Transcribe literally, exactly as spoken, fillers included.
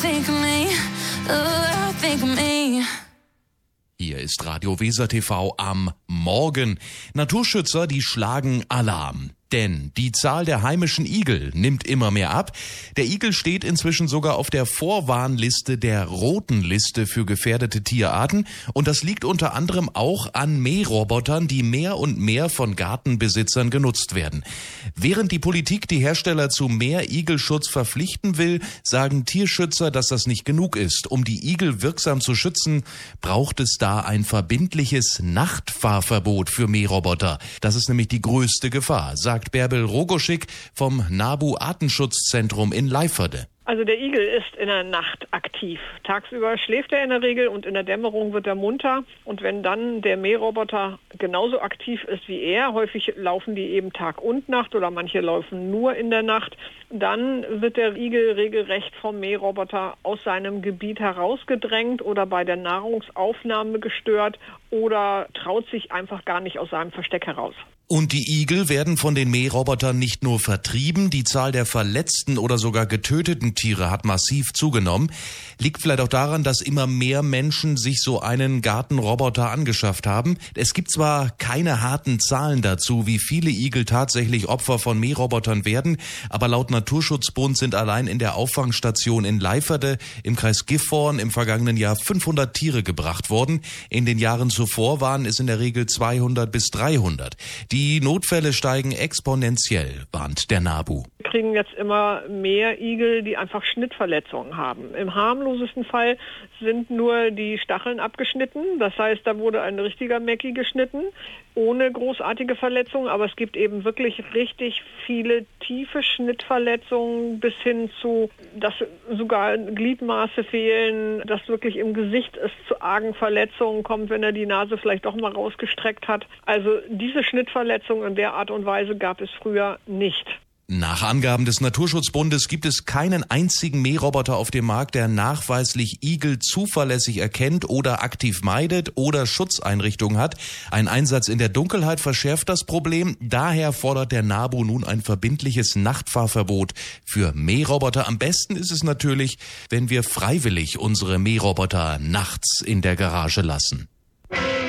think of me, oh, think of me. Hier ist Radio Weser T V am Morgen. Naturschützer, die schlagen Alarm. Denn die Zahl der heimischen Igel nimmt immer mehr ab. Der Igel steht inzwischen sogar auf der Vorwarnliste der roten Liste für gefährdete Tierarten. Und das liegt unter anderem auch an Mährobotern, die mehr und mehr von Gartenbesitzern genutzt werden. Während die Politik die Hersteller zu mehr Igelschutz verpflichten will, sagen Tierschützer, dass das nicht genug ist. Um die Igel wirksam zu schützen, braucht es da ein verbindliches Nachtfahrverbot für Mähroboter. Das ist nämlich die größte Gefahr, sagt Bärbel Rogoschik vom NABU Artenschutzzentrum in Leiferde. Also der Igel ist in der Nacht aktiv. Tagsüber schläft er in der Regel und in der Dämmerung wird er munter. Und wenn dann der Mähroboter genauso aktiv ist wie er, häufig laufen die eben Tag und Nacht oder manche laufen nur in der Nacht, dann wird der Igel regelrecht vom Mähroboter aus seinem Gebiet herausgedrängt oder bei der Nahrungsaufnahme gestört oder traut sich einfach gar nicht aus seinem Versteck heraus. Und die Igel werden von den Mährobotern nicht nur vertrieben, die Zahl der verletzten oder sogar getöteten Tiere hat massiv zugenommen. Liegt vielleicht auch daran, dass immer mehr Menschen sich so einen Gartenroboter angeschafft haben. Es gibt zwar keine harten Zahlen dazu, wie viele Igel tatsächlich Opfer von Mährobotern werden, aber laut Naturschutzbund sind allein in der Auffangstation in Leiferde im Kreis Gifhorn im vergangenen Jahr fünfhundert Tiere gebracht worden. In den Jahren zuvor waren es in der Regel zweihundert bis dreihundert. Die Die Notfälle steigen exponentiell, warnt der NABU. Wir kriegen jetzt immer mehr Igel, die einfach Schnittverletzungen haben. Im harmlosesten Fall sind nur die Stacheln abgeschnitten. Das heißt, da wurde ein richtiger Mecki geschnitten, ohne großartige Verletzungen. Aber es gibt eben wirklich richtig viele tiefe Schnittverletzungen bis hin zu, dass sogar Gliedmaße fehlen, dass wirklich im Gesicht es zu argen Verletzungen kommt, wenn er die Nase vielleicht doch mal rausgestreckt hat. Also diese Schnittverletzungen in der Art und Weise gab es früher nicht. Nach Angaben des Naturschutzbundes gibt es keinen einzigen Mähroboter auf dem Markt, der nachweislich Igel zuverlässig erkennt oder aktiv meidet oder Schutzeinrichtungen hat. Ein Einsatz in der Dunkelheit verschärft das Problem. Daher fordert der NABU nun ein verbindliches Nachtfahrverbot für Mähroboter. Am besten ist es natürlich, wenn wir freiwillig unsere Mähroboter nachts in der Garage lassen.